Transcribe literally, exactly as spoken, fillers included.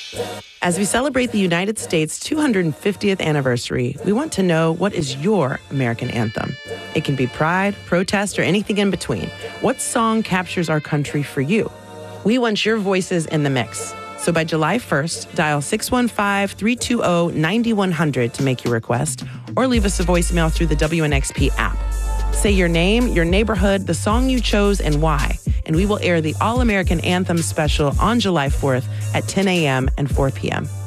As we celebrate the United States' two hundred fiftieth anniversary, we want to know, what is your American anthem? It can be pride, protest, or anything in between. What song captures our country for you? We want your voices in the mix. So by July first, dial six one five, three two zero, nine one zero zero to make your request, or leave us a voicemail through the W N X P app. Say your name, your neighborhood, the song you chose, and why. And we will air the All-American Anthem special on July fourth at ten a.m. and four p.m.